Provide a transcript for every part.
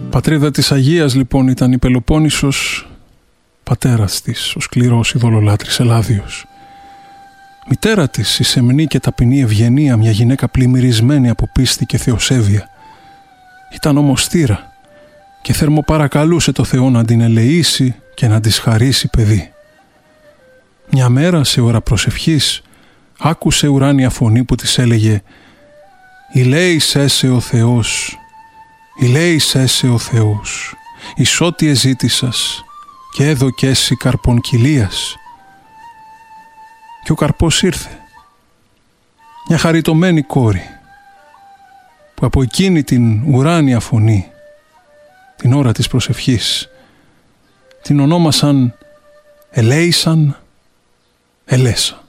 Πατρίδα της Αγίας λοιπόν ήταν η Πελοπόννησος, πατέρας της ο σκληρός ειδωλολάτρης Ελλάδιος. Μητέρα της η σεμνή και ταπεινή Ευγενία, μια γυναίκα πλημμυρισμένη από πίστη και θεοσέβεια. Ήταν όμως θύρα και θερμοπαρακαλούσε το Θεό να την ελεήσει και να της χαρίσει παιδί. Μια μέρα σε ώρα προσευχής άκουσε ουράνια φωνή που της έλεγε «Ηλέησέ σε ο Θεός, ηλέησέ σε ο Θεός, εις ό,τι εζήτησας και έδωκέσι καρπον κοιλίας». Και ο καρπός ήρθε. Μια χαριτωμένη κόρη που από εκείνη την ουράνια φωνή την ώρα της προσευχής την ονόμασαν Ελέησαν Ελέσα.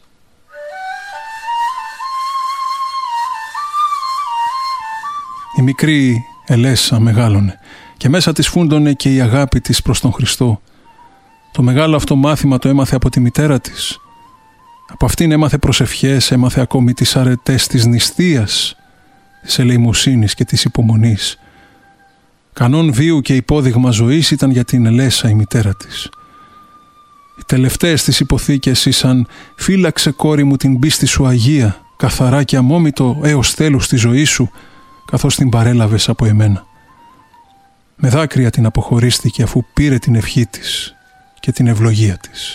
Η μικρή Ελέσα μεγάλωνε και μέσα της φούντωνε και η αγάπη της προς τον Χριστό. Το μεγάλο αυτό μάθημα το έμαθε από τη μητέρα της. Από αυτήν έμαθε προσευχές, έμαθε ακόμη τις αρετές της νηστείας, της ελεημοσύνης και της υπομονής. Κανόν βίου και υπόδειγμα ζωής ήταν για την Ελέσα η μητέρα της. Οι τελευταίες της υποθήκες ήσαν «Φύλαξε κόρη μου την πίστη σου Αγία, καθαρά και αμόμητο έως τέλους τη ζωή σου, καθώς την παρέλαβες από εμένα». Με δάκρυα την αποχωρίστηκε αφού πήρε την ευχή της και την ευλογία της.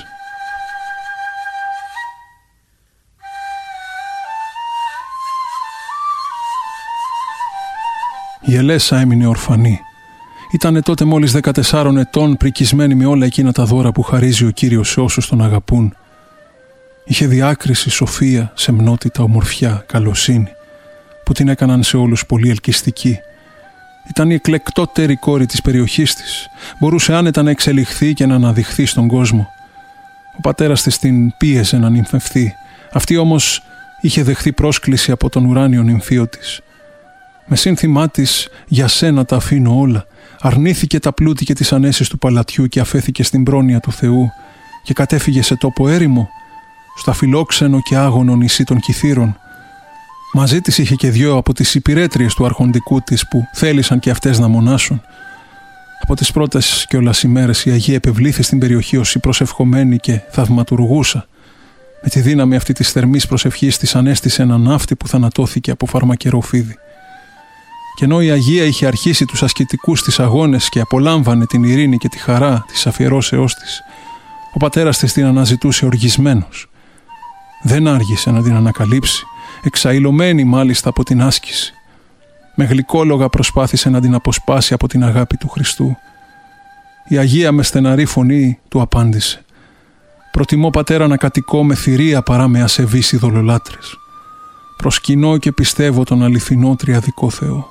Η Ελέσα έμεινε ορφανή. Ήτανε τότε μόλις 14 ετών, πρικισμένη με όλα εκείνα τα δώρα που χαρίζει ο Κύριος σε όσους τον αγαπούν. Είχε διάκριση, σοφία, σεμνότητα, ομορφιά, καλοσύνη, που την έκαναν σε όλους πολύ ελκυστική. Ήταν η εκλεκτότερη κόρη της περιοχής της. Μπορούσε άνετα να εξελιχθεί και να αναδειχθεί στον κόσμο. Ο πατέρας της την πίεζε να νυμφευθεί. Αυτή όμως είχε δεχθεί πρόσκληση από τον ουράνιο νυμφίο της. Με σύνθημά της «Για σένα τα αφήνω όλα», αρνήθηκε τα πλούτη και τις ανέσεις του παλατιού και αφέθηκε στην πρόνοια του Θεού και κατέφυγε σε τόπο έρημο, στα φιλόξενο και άγωνο νησί των Κυθύρων. Μαζί της είχε και 2 από τις υπηρέτριες του αρχοντικού της που θέλησαν και αυτές να μονάσουν. Από τις πρώτες κιόλας ημέρες η Αγία επευλήθη στην περιοχή ως η προσευχομένη και θαυματουργούσα. Με τη δύναμη αυτή της θερμής προσευχής της ανέστησε έναν ναύτη που θανατώθηκε από φαρμακερό φίδι. Και ενώ η Αγία είχε αρχίσει τους ασκητικούς της αγώνες και απολάμβανε την ειρήνη και τη χαρά της αφιερώσεώς της, ο πατέρας της την αναζητούσε οργισμένος. Δεν άργησε να την ανακαλύψει, εξαηλωμένη μάλιστα από την άσκηση. Με γλυκόλογα προσπάθησε να την αποσπάσει από την αγάπη του Χριστού. Η Αγία με στεναρή φωνή του απάντησε «Προτιμώ, πατέρα, να κατοικώ με θηρία παρά με ασεβείς ειδωλολάτρες. Προσκυνώ και πιστεύω τον αληθινό τριαδικό Θεό».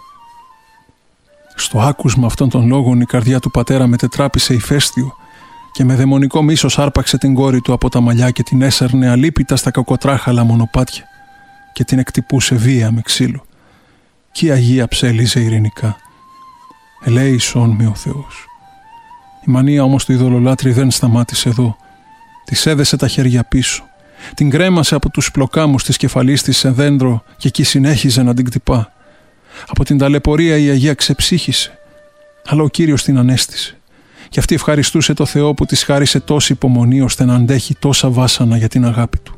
Στο άκουσμα αυτών των λόγων η καρδιά του πατέρα μετετράπησε ηφαίστειο και με δαιμονικό μίσος άρπαξε την κόρη του από τα μαλλιά και την έσερνε αλίπητα στα κακοτράχαλα μονοπάτια και την εκτυπούσε βία με ξύλο. Και η Αγία ψέλιζε ειρηνικά «Ελέησον με ο Θεός». Η μανία όμως του ειδωλολάτρη δεν σταμάτησε εδώ. Της έδεσε τα χέρια πίσω, την κρέμασε από τους πλοκάμους της κεφαλής της σε δέντρο και εκεί συνέχιζε να την κτυπά. Από την ταλαιπωρία η Αγία ξεψύχησε, αλλά ο Κύριος την ανέστησε και αυτή ευχαριστούσε το Θεό που της χάρισε τόση υπομονή ώστε να αντέχει τόσα βάσανα για την αγάπη του.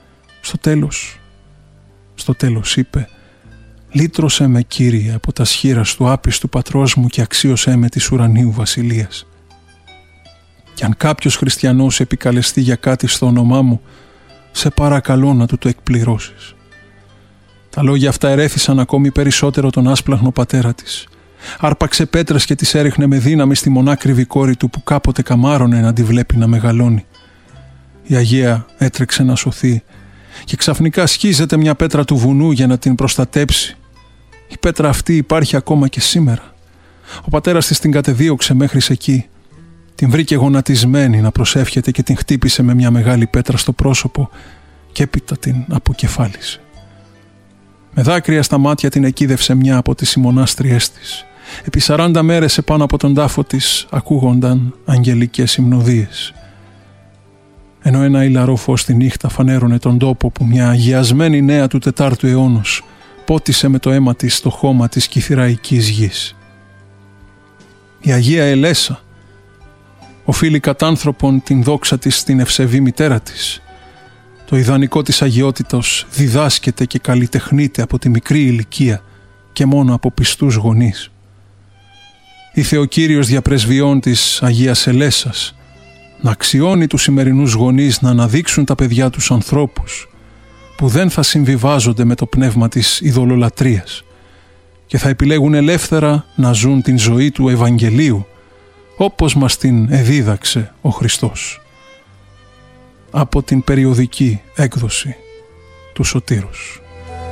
Στο τέλος είπε «Λύτρωσέ με, Κύριε, από τα σχήρας του άπιστου πατρός μου και αξίωσέ με της ουρανίου βασιλείας. Και αν κάποιος χριστιανός επικαλεστεί για κάτι στο όνομά μου, σε παρακαλώ να του το εκπληρώσεις». Τα λόγια αυτά ερέθησαν ακόμη περισσότερο τον άσπλαχνο πατέρα της. Άρπαξε πέτρες και τις έριχνε με δύναμη στη μονάκριβη κόρη του που κάποτε καμάρωνε να τη βλέπει να μεγαλώνει. Η Αγία έτρεξε να σωθεί και ξαφνικά σχίζεται μια πέτρα του βουνού για να την προστατέψει. Η πέτρα αυτή υπάρχει ακόμα και σήμερα. Ο πατέρας της την κατεδίωξε μέχρι εκεί. Την βρήκε γονατισμένη να προσεύχεται και την χτύπησε με μια μεγάλη πέτρα στο πρόσωπο και έπειτα την αποκεφάλισε. Με δάκρυα στα μάτια την εκείδευσε μια από τις ημονάστριές της. Επί 40 μέρες επάνω από τον τάφο της ακούγονταν αγγελικές υμνοδίες. Ενώ ένα ηλαρό φως τη νύχτα φανέρωνε τον τόπο που μια αγιασμένη νέα του 4ου αιώνος πότισε με το αίμα της στο χώμα της κυθυραϊκής γης. η Αγία Ελέσσα, οφείλει κατάνθρωπον την δόξα της στην ευσεβή μητέρα της. Το ιδανικό της αγιότητος διδάσκεται και καλλιτεχνείται από τη μικρή ηλικία και μόνο από πιστούς γονείς. Ήθε ο Κύριος διαπρεσβειών της Αγίας Ελέссας να αξιώνει τους σημερινούς γονείς να αναδείξουν τα παιδιά τους ανθρώπους που δεν θα συμβιβάζονται με το πνεύμα της ειδωλολατρίας και θα επιλέγουν ελεύθερα να ζουν την ζωή του Ευαγγελίου όπως μας την εδίδαξε ο Χριστός. Από την περιοδική έκδοση του Σωτήρους.